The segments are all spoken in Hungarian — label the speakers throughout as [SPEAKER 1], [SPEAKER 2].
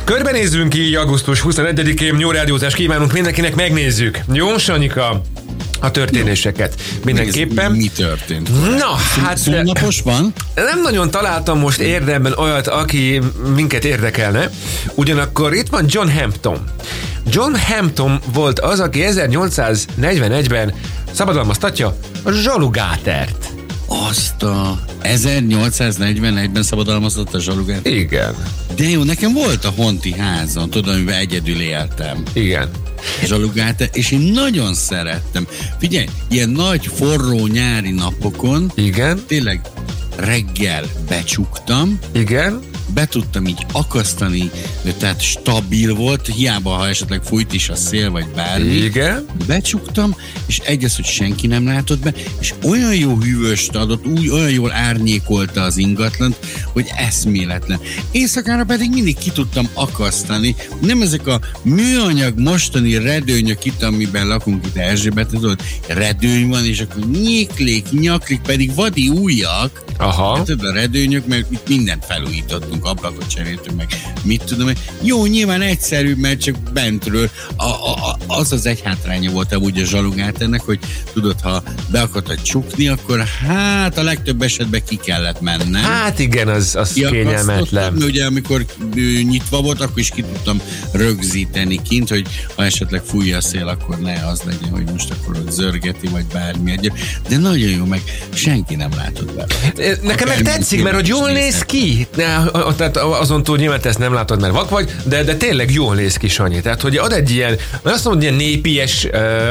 [SPEAKER 1] Körbenézzünk így augusztus 21-én, jó rádiózást kívánunk mindenkinek, megnézzük. Jó, Sanyika? A történéseket. Mindenképpen.
[SPEAKER 2] Mi történt?
[SPEAKER 1] Na, hát...
[SPEAKER 2] Szólnapos van?
[SPEAKER 1] Nem nagyon találtam most érdemben olyat, aki minket érdekelne. Ugyanakkor itt van John Hampton. John Hampton volt az, aki 1841-ben szabadalmaztatja a zsalugátert.
[SPEAKER 2] Azt a 1841-ben szabadalmazott a zsalugát?
[SPEAKER 1] Igen.
[SPEAKER 2] De jó, nekem volt a Honti házon, tudom, amiben egyedül éltem.
[SPEAKER 1] Igen.
[SPEAKER 2] Zsalugát, és én nagyon szerettem. Figyelj, ilyen nagy, forró nyári napokon,
[SPEAKER 1] Igen.
[SPEAKER 2] tényleg reggel becsuktam,
[SPEAKER 1] Igen.
[SPEAKER 2] be tudtam így akasztani, tehát stabil volt, hiába, ha esetleg fújt is a szél, vagy bármi.
[SPEAKER 1] Igen.
[SPEAKER 2] Becsuktam, és egyes, hogy senki nem látott be, és olyan jó hűvöst adott, olyan jól árnyékolta az ingatlant, hogy eszméletlen. Éjszakára pedig mindig ki tudtam akasztani. Nem ezek a műanyag mostani redőnyök itt, amiben lakunk itt Erzsébet, redőny van, és akkor nyaklik, pedig vadi újak.
[SPEAKER 1] Aha.
[SPEAKER 2] Hát a redőnyök, mert itt mindent felújítottunk, ablakot cseréltünk meg, mit tudom én. Jó, nyilván egyszerű, mert csak bentről. Az egy hátránya volt amúgy a zsalugáternek, hogy tudod, ha be akartad csukni, akkor hát a legtöbb esetben ki kellett mennem.
[SPEAKER 1] Hát igen, az kényelmetlen.
[SPEAKER 2] Ugye amikor nyitva volt, akkor is ki tudtam rögzíteni kint, hogy ha esetleg fújja a szél, akkor ne az legyen, hogy most akkor ott zörgeti, vagy bármi egyéb. De nagyon jó, meg senki nem látott be.
[SPEAKER 1] Nekem meg tetszik, mert hogy jól néz ki. Tehát azon túl nyilván te ezt nem látod, mert vak vagy, de tényleg jól néz ki, Sanyi. Tehát, hogy ad egy ilyen, azt mondom, ilyen népies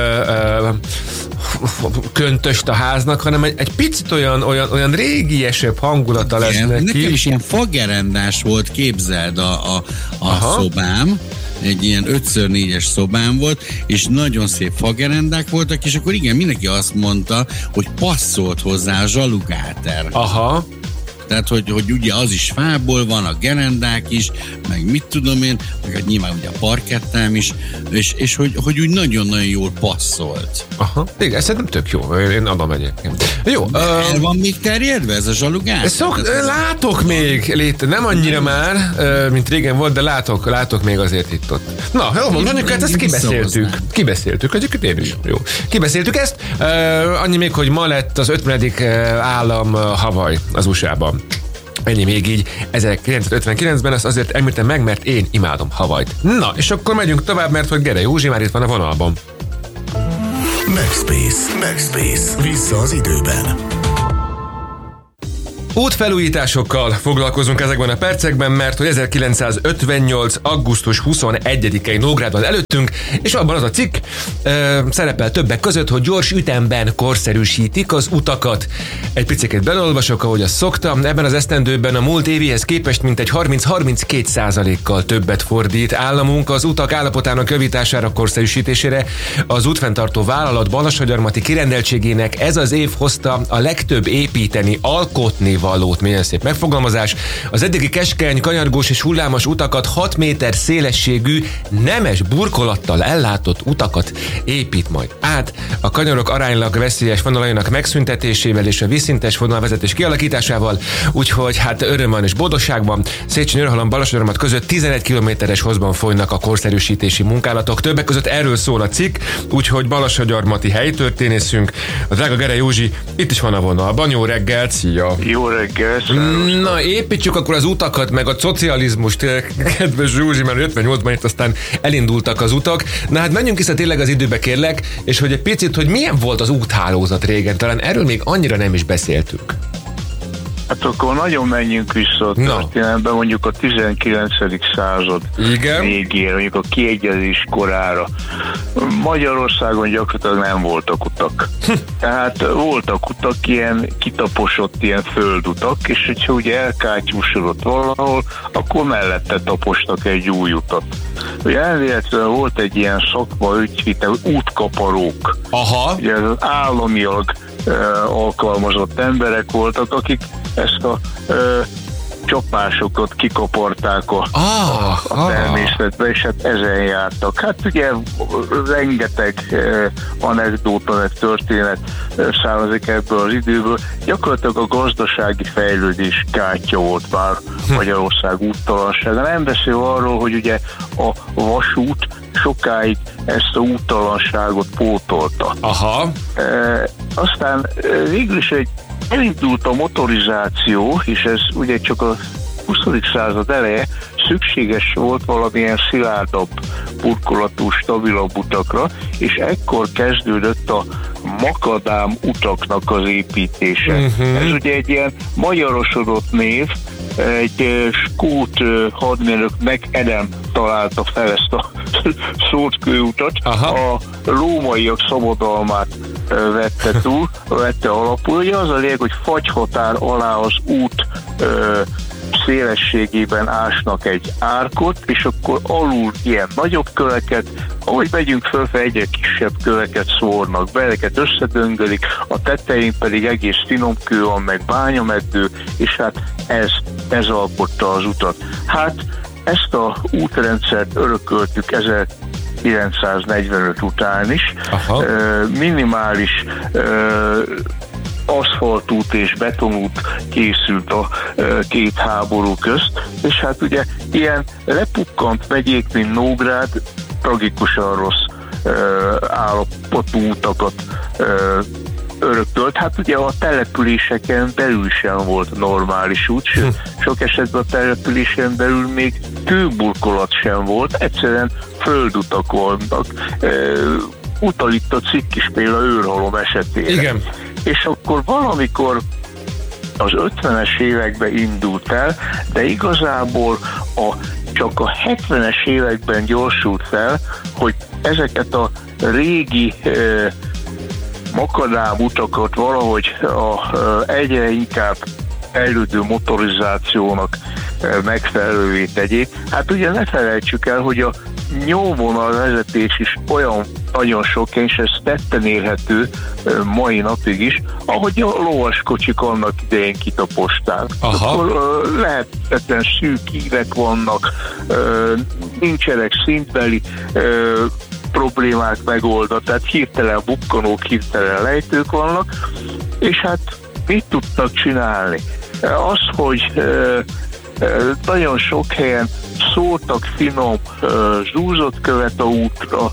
[SPEAKER 1] köntöst a háznak, hanem egy picit olyan régiesebb hangulata lesz neki.
[SPEAKER 2] Nekem is ilyen fagerendás volt, képzeld a szobám. Egy ilyen 5x4-es szobám volt, és nagyon szép fagerendák voltak, és akkor igen, mindenki azt mondta, hogy passzolt hozzá a zsalugáter.
[SPEAKER 1] Aha.
[SPEAKER 2] Tehát, hogy ugye az is fából van, a gerendák is, meg mit tudom én, meg hát nyilván ugye a parkettám is, és hogy úgy nagyon-nagyon jól passzolt.
[SPEAKER 1] Aha, igen, szerintem tök jó, én adom egyébként. Jó.
[SPEAKER 2] El van még terjedve ez a zsalugát?
[SPEAKER 1] Látok még, nem annyira már, mint régen volt, de látok még azért itt-ott. Na, jó mondjuk, hát ezt kibeszéltük, egyébként én is. Jó. Kibeszéltük ezt, annyi még, hogy ma lett az 50. állam Hawaii az USA-ban. Ennyi még így 1959-ben, ezt azért említem meg, mert én imádom Hawait. Na, és akkor megyünk tovább, mert hogy Gere Józsi már itt van a vonalban.
[SPEAKER 3] MagSpace. Vissza az időben.
[SPEAKER 1] Útfelújításokkal foglalkozunk ezekben a percekben, mert hogy 1958. augusztus 21-i Nógrádban előttünk, és abban az a cikk szerepel többek között, hogy gyors ütemben korszerűsítik az utakat. Egy picit belolvasok, ahogy azt szoktam, ebben az esztendőben a múlt évihez képest mintegy 30-32%-kal többet fordít államunk az utak állapotának javítására, korszerűsítésére. Az útfenntartó vállalat Balassagyarmati kirendeltségének ez az év hozta a legtöbb építeni, alkotni valót, milyen szép megfogalmazás. Az eddigi keskeny, kanyargós és hullámos utakat 6 méter szélességű, nemes burkolattal ellátott utakat épít majd át. A kanyarok aránylag veszélyes vonalainak megszüntetésével és a vízszintes vonalvezetés kialakításával, úgyhogy hát öröm van és boldogság van. Széchenyi-Örhalom Balassagyarmat között 11 kilométeres hosszban folynak a korszerűsítési munkálatok. Többek között erről szól a cikk, úgyhogy Balassagyarmati helytörténészünk, a drága Gere Józsi itt is van a vonalban. Jó reggelt, szia!
[SPEAKER 4] Jó reggelt!
[SPEAKER 1] Na, építsük akkor az utakat, meg a szocializmust, kedves Zsuzsi, mert 58-ban itt aztán elindultak az utak. Na hát menjünk vissza tényleg az időbe, kérlek, és hogy egy picit, hogy milyen volt az úthálózat régen, talán erről még annyira nem is beszéltünk.
[SPEAKER 4] Hát akkor nagyon menjünk vissza a történelemben, mondjuk a 19. század végére, mondjuk a kiegyezés korára. Magyarországon gyakorlatilag nem voltak utak. Tehát voltak utak, ilyen kitaposott ilyen földutak, és hogyha ugye elkátyúsodott valahol, akkor mellette tapostak egy új utat. Ugye elvéletlenül volt egy ilyen szakma ügyvite, útkaparók.
[SPEAKER 1] Aha.
[SPEAKER 4] Ugye az államilag alkalmazott emberek voltak, akik ezt a csapásokat kikaparták a természetbe, és hát ezen jártak. Hát ugye rengeteg anekdóta, meg történet származik ebből az időből. Gyakorlatilag a gazdasági fejlődés kártya volt már Magyarország úttalansága. Nem beszél arról, hogy ugye a vasút sokáig ezt a úttalanságot pótolta.
[SPEAKER 1] Aha.
[SPEAKER 4] Aztán végül is elindult a motorizáció, és ez ugye csak a 20. század eleje, szükséges volt valamilyen szilárdabb, burkolatú, stabilabb utakra, és ekkor kezdődött a makadám utaknak az építése. Ez ugye egy ilyen magyarosodott név, egy skót hadmérnök McAdam találta fel ezt a szótkőutat. A rómaiak szabadalmát vette alapul. Ugye az a lényeg, hogy fagyhatár alá az út szélességében ásnak egy árkot, és akkor alul ilyen nagyobb köveket, ahogy megyünk fölfe, egyre kisebb köveket szórnak be, ezeket összedöngelik, a tetején pedig egész finom kő van, meg bányameddő, és hát ez alkotta az utat. Hát ezt a útrendszert örököltük 1945 után is. Minimális aszfaltút és betonút készült a két háború közt, és hát ugye ilyen lepukkant megyék, mint Nógrád, tragikusan rossz állapotú utakat örökölt. Hát ugye a településeken belül sem volt normális út, sőt, sok esetben a településen belül még kőburkolat sem volt, egyszerűen földutak voltak. Utal itt a cikk is például Őrhalom esetére.
[SPEAKER 1] Igen.
[SPEAKER 4] És akkor valamikor az 50-es években indult el, de igazából csak a 70-es években gyorsult fel, hogy ezeket a régi makadám utakat valahogy egyre inkább fejlődő motorizációnak megfelelővé tegyék. Hát ugye ne felejtsük el, hogy a nyomvonal vezetés is olyan nagyon sok, és ez tetten érhető mai napig is, ahogy a lovaskocsik annak idején kitaposták. Akkor lehetetlen szűk ívek vannak, nincsenek szintbeli problémák megoldva, tehát hirtelen bukkanók, hirtelen lejtők vannak, és hát mit tudtak csinálni? Az, hogy nagyon sok helyen szórtak finom zúzott követ a útra,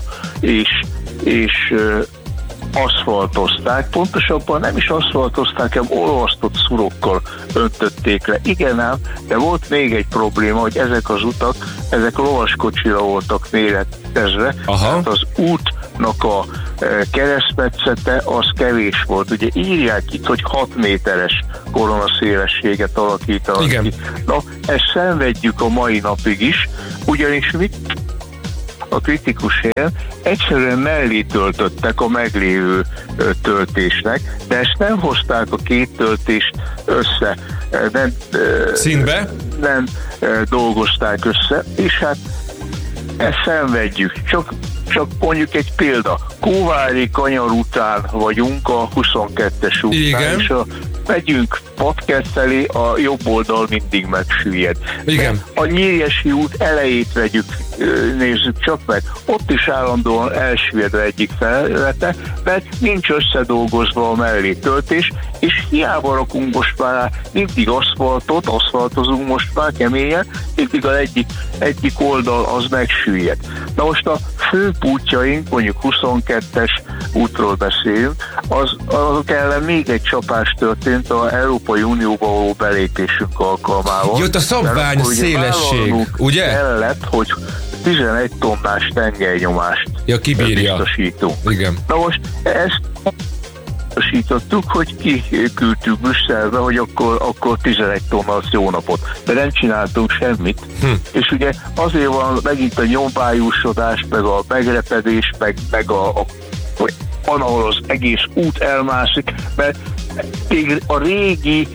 [SPEAKER 4] és aszfaltozták, pontosabban nem is aszfaltozták, hanem olvasztott szurokkal öntötték le. Igen ám, de volt még egy probléma, hogy ezek az utak, ezek lovaskocsira voltak méretezve, tehát az útnak a keresztmetszete az kevés volt. Ugye írják itt, hogy 6 méteres koronaszélességet alakítanak ki. Na, ezt szenvedjük a mai napig is, ugyanis mit a kritikus helyen egyszerűen mellé töltöttek a meglévő töltésnek, de ezt nem hozták a két töltést össze,
[SPEAKER 1] színbe?
[SPEAKER 4] Nem dolgozták össze, és hát ezt szenvedjük. Csak mondjuk egy példa. Kóvári kanyar után vagyunk a 22-es útnál, és megyünk Patkert felé, a jobb oldal mindig megsüllyed.
[SPEAKER 1] Igen.
[SPEAKER 4] A Nyírjesi út elejét nézzük csak meg. Ott is állandóan elsüllyed egyik felülete, mert nincs összedolgozva a mellétöltés, és hiába rakunk most már mindig aszfaltozunk most már keményen, mindig az egyik oldal az megsüllyed. Na most a főpútjaink, mondjuk 22-es útról beszélünk, azok ellen még egy csapás történt az Európai Unióba való belépésünk alkalmával.
[SPEAKER 1] Jött a szabvány szélesség, ugye?
[SPEAKER 4] Kellett, hogy 11 tonnás tengelynyomást biztosítunk.
[SPEAKER 1] Igen.
[SPEAKER 4] Na most ezt biztosítottuk, hogy kiküldtük Brüsszelbe, hogy akkor 11 tonna az jó napot. De nem csináltunk semmit. És ugye azért van megint a nyombájúsodás, meg a megrepedés, meg ahol az egész út elmászik, mert még a régi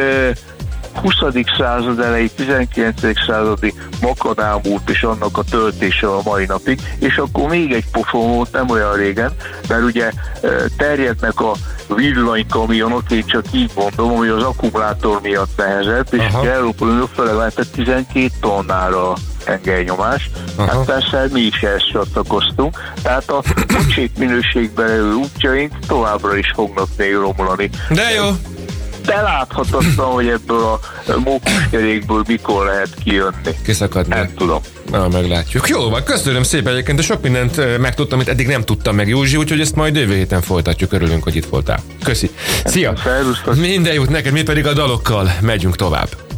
[SPEAKER 4] 20. század elejé, 19. századi makadám út és annak a töltése a mai napig, és akkor még egy pofon volt nem olyan régen, mert ugye terjednek a villanykamionot, én csak így mondom, hogy az akkumulátor miatt nehezebb, és Európai Unió felemeltett 12 tonnára tengernyomás. Hát persze mi is ezt csatlakoztunk. Tehát a kocsik minőségben levő útjaink továbbra is fognak még romlani.
[SPEAKER 1] De jó!
[SPEAKER 4] De láthatatlan, hogy ebből a mókuskerékből mikor lehet kijönni.
[SPEAKER 1] Kiszakadni.
[SPEAKER 4] Nem tudom.
[SPEAKER 1] Na, meglátjuk. Jó van, köszönöm szépen egyébként, de sok mindent megtudtam, amit eddig nem tudtam meg, Józsi, úgyhogy ezt majd jövő héten folytatjuk. Örülünk, hogy itt voltál. Köszi. Szia!
[SPEAKER 4] Szervusztok.
[SPEAKER 1] Minden jót neked, mi pedig a dalokkal megyünk tovább.